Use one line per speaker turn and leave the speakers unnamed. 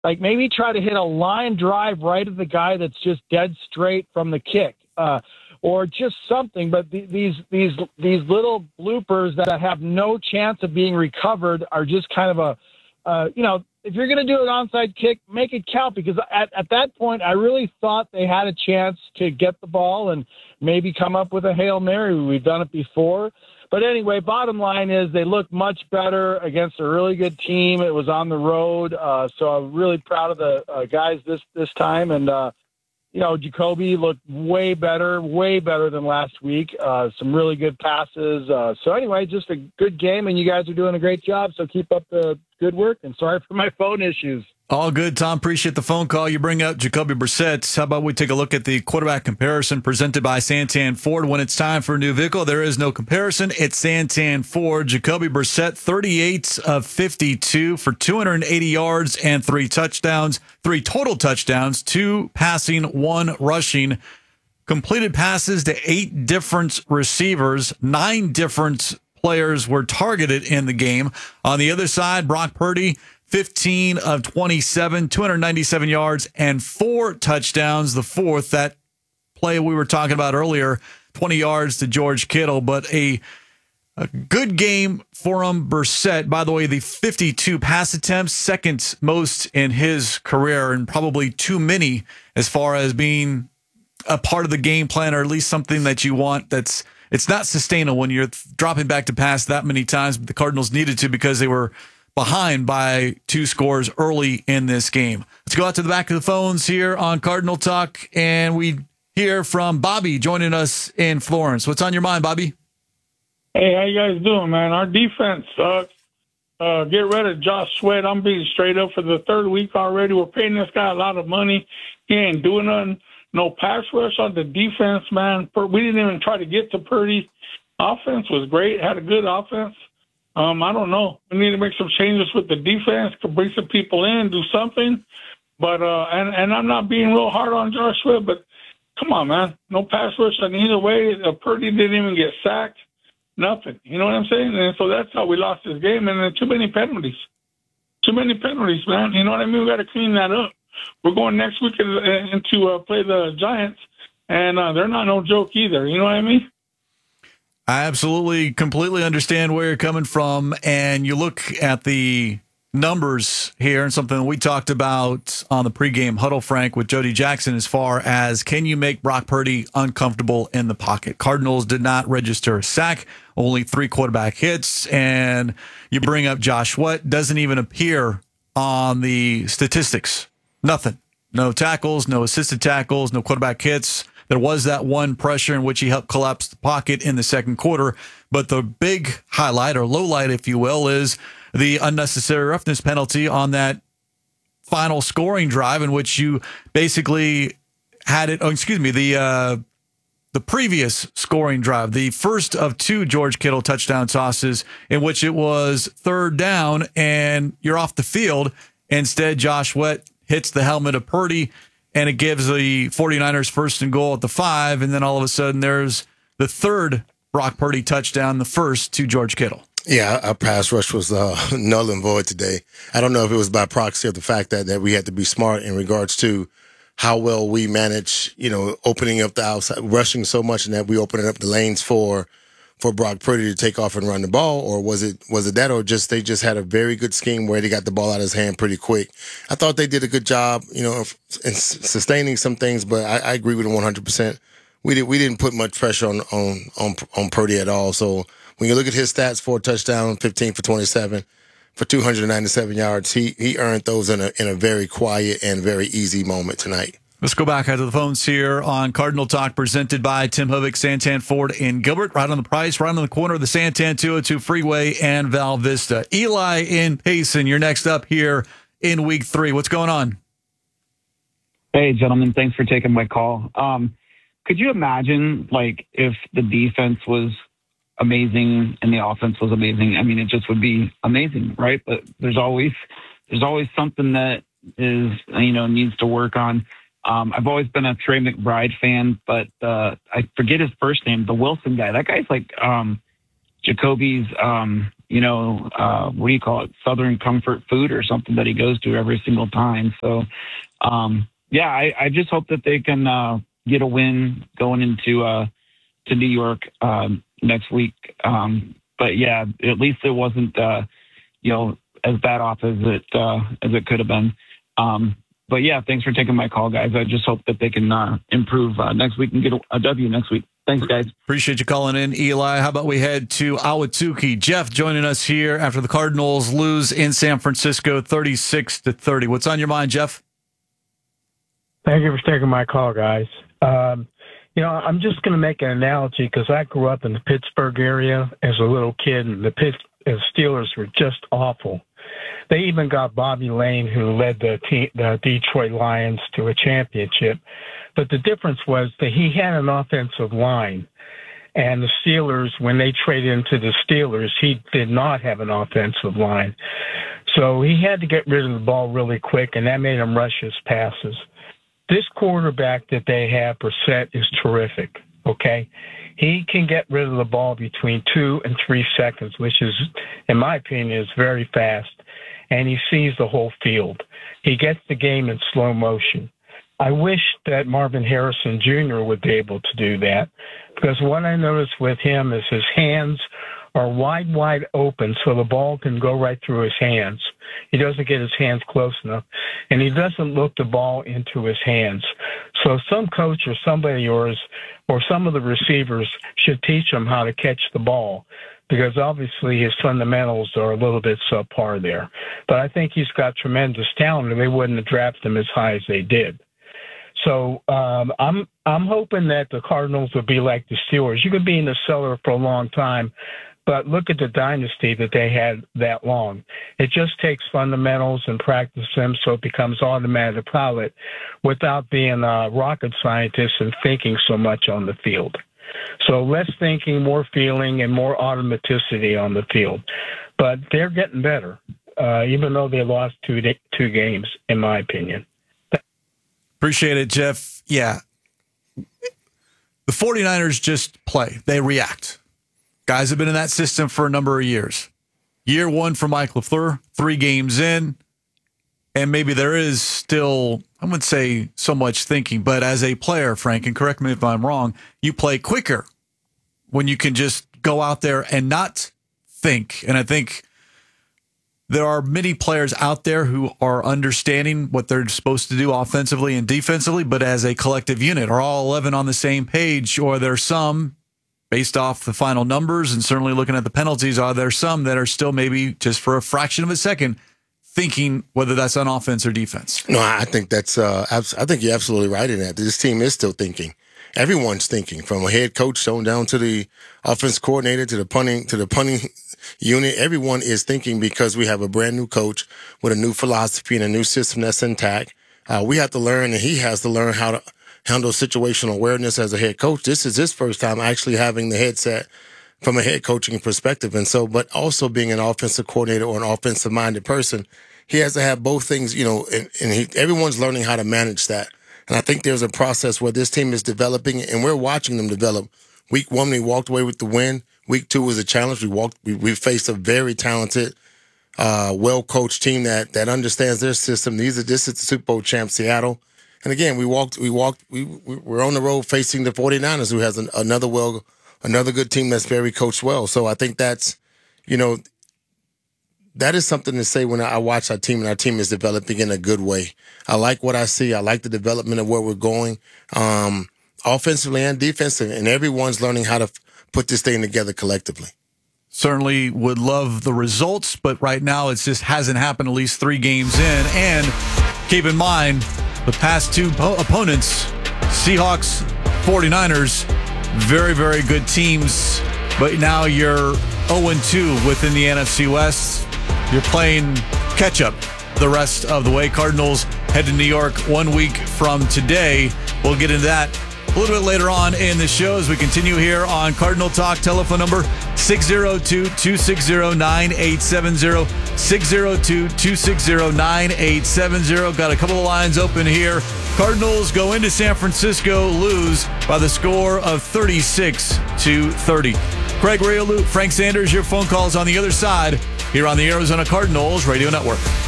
Like maybe try to hit a line drive right at the guy that's just dead straight from the kick, or just something. But these little bloopers that have no chance of being recovered are just kind of if you're going to do an onside kick, make it count, because at that point, I really thought they had a chance to get the ball and maybe come up with a Hail Mary. We've done it before. But anyway, bottom line is they look much better against a really good team. It was on the road, so I'm really proud of the guys this time. And, Jacoby looked way better than last week. Some really good passes. So anyway, just a good game, and you guys are doing a great job, so keep up the good work, and sorry for my phone issues.
All good, Tom. Appreciate the phone call. You bring up Jacoby Brissett. How about we take a look at the quarterback comparison presented by Santan Ford? When it's time for a new vehicle, there is no comparison. It's Santan Ford. Jacoby Brissett, 38 of 52 for 280 yards and 3 touchdowns, 3 total touchdowns, 2 passing, 1 rushing. Completed passes to 8 different receivers, 9 different players were targeted in the game. On the other side, Brock Purdy, 15 of 27, 297 yards, and 4 touchdowns. The fourth, that play we were talking about earlier, 20 yards to George Kittle. But a good game for him. Brissett, by the way, the 52 pass attempts, second most in his career, and probably too many as far as being a part of the game plan, or at least something that you want it's not sustainable when you're dropping back to pass that many times. But the Cardinals needed to, because they were behind by 2 scores early in this game. Let's go out to the back of the phones here on Cardinal Talk, and we hear from Bobby joining us in Florence. What's on your mind, Bobby?
Hey, how you guys doing, man? Our defense sucks. Get rid of Josh Sweat. I'm being straight up for the 3rd week already. We're paying this guy a lot of money. He ain't doing nothing. No pass rush on the defense, man. We didn't even try to get to Purdy. Offense was great. Had a good offense. I don't know. We need to make some changes with the defense, to bring some people in, do something. But and I'm not being real hard on Josh Sweat, but come on, man. No pass rush on either way. Purdy didn't even get sacked. Nothing. You know what I'm saying? And so that's how we lost this game. And then too many penalties. Too many penalties, man. You know what I mean? We got to clean that up. We're going next week to play the Giants, and they're not no joke either. You know what I mean?
I absolutely, completely understand where you're coming from. And you look at the numbers here, and something we talked about on the pregame huddle, Frank, with Jody Jackson, as far as can you make Brock Purdy uncomfortable in the pocket? Cardinals did not register a sack, only 3 quarterback hits. And you bring up Josh Sweat, doesn't even appear on the statistics. Nothing. No tackles, no assisted tackles, no quarterback hits. There was that one pressure in which he helped collapse the pocket in the second quarter. But the big highlight, or low light, if you will, is the unnecessary roughness penalty on that final scoring drive, in which you basically had it. The previous scoring drive, the first of 2 George Kittle touchdown tosses, in which it was 3rd down and you're off the field. Instead, Josh Sweat hits the helmet of Purdy, and it gives the 49ers 1st and goal at the 5. And then all of a sudden, there's the 3rd Brock Purdy touchdown, the first to George Kittle.
Yeah, our pass rush was null and void today. I don't know if it was by proxy of the fact that we had to be smart in regards to how well we manage, opening up the outside, rushing so much, and that we opening up the lanes for Brock Purdy to take off and run the ball, or was it that, or they just had a very good scheme where they got the ball out of his hand pretty quick. I thought they did a good job, in sustaining some things, but I agree with them 100%. We didn't put much pressure on Purdy at all. So when you look at his stats, 4 touchdowns, 15 for 27 for 297 yards, he earned those in a very quiet and very easy moment tonight.
Let's go back out to the phones here on Cardinal Talk, presented by Tim Hovick, Santan Ford in Gilbert, right on the price, right on the corner of the Santan 202 Freeway and Val Vista. Eli in Payson, you're next up here in week 3. What's going on?
Hey, gentlemen, thanks for taking my call. Could you imagine, if the defense was amazing and the offense was amazing? I mean, it just would be amazing, right? But there's always something that is, needs to work on. I've always been a Trey McBride fan, but I forget his first name, the Wilson guy. That guy's like Jacoby's, what do you call it? Southern comfort food or something that he goes to every single time. So, I just hope that they can get a win going into to New York next week. But yeah, at least it wasn't as bad off as it could have been. But yeah, thanks for taking my call, guys. I just hope that they can improve next week and get a W next week. Thanks, guys.
Appreciate you calling in, Eli. How about we head to Ahwatukee? Jeff joining us here after the Cardinals lose in San Francisco 36-30. What's on your mind, Jeff?
Thank you for taking my call, guys. I'm just going to make an analogy because I grew up in the Pittsburgh area as a little kid, and the Steelers were just awful. They even got Bobby Lane, who led the Detroit Lions to a championship. But the difference was that he had an offensive line. And the Steelers, when they traded into the Steelers, he did not have an offensive line. So he had to get rid of the ball really quick, and that made him rush his passes. This quarterback that they have, Brissett, is terrific, okay? He can get rid of the ball between 2 and 3 seconds, which is, in my opinion, is very fast. And he sees the whole field. He gets the game in slow motion. I wish that Marvin Harrison Jr. would be able to do that, because what I noticed with him is his hands are wide open so the ball can go right through his hands. He doesn't get his hands close enough, and he doesn't look the ball into his hands. So some coach or somebody or some of the receivers should teach him how to catch the ball, because obviously his fundamentals are a little bit subpar there. But I think he's got tremendous talent, and they wouldn't have drafted him as high as they did. So I'm hoping that the Cardinals will be like the Steelers. You could be in the cellar for a long time, but look at the dynasty that they had that long. It just takes fundamentals and practice them so it becomes automatic pilot without being a rocket scientist and thinking so much on the field. So less thinking, more feeling, and more automaticity on the field. But they're getting better, even though they lost two games, in my opinion.
Appreciate it, Jeff. Yeah. The 49ers just play. They react. Guys have been in that system for a number of years. Year one for Mike LaFleur, 3 games in, and maybe there is still, I wouldn't say so much thinking, but as a player, Frank, and correct me if I'm wrong, you play quicker when you can just go out there and not think. And I think there are many players out there who are understanding what they're supposed to do offensively and defensively, but as a collective unit, are all 11 on the same page, or there's some, based off the final numbers and certainly looking at the penalties, are there some that are still maybe just for a fraction of a second thinking whether that's on offense or defense?
No, I think that's. I think you're absolutely right in that. This team is still thinking. Everyone's thinking, from a head coach on down to the offense coordinator to the punting unit. Everyone is thinking, because we have a brand new coach with a new philosophy and a new system that's intact. We have to learn, and he has to learn how to handle situational awareness as a head coach. This is his first time actually having the headset from a head coaching perspective. And so, but also being an offensive coordinator or an offensive minded person, he has to have both things, and everyone's learning how to manage that. And I think there's a process where this team is developing, and we're watching them develop. Week 1, we walked away with the win. Week 2 was a challenge. We faced a very talented, well-coached team that understands their system. This is the Super Bowl champ, Seattle. And again, we're on the road facing the 49ers, who has another good team that's very coached well. So I think that's, that is something to say when I watch our team, and our team is developing in a good way. I like what I see. I like the development of where we're going, offensively and defensively, and everyone's learning how to put this thing together collectively.
Certainly would love the results, but right now it just hasn't happened, at least 3 games in. And keep in mind, the past 2 opponents, Seahawks, 49ers, very, very good teams. But now you're 0-2 within the NFC West. You're playing catch-up the rest of the way. Cardinals head to New York 1 week from today. We'll get into that a little bit later on in the show as we continue here on Cardinal Talk. Telephone number 602-260-9870, 602-260-9870. Got a couple of lines open here. Cardinals go into San Francisco, lose by the score of 36-30. Craig Riolu, Frank Sanders, your phone calls on the other side here on the Arizona Cardinals Radio Network.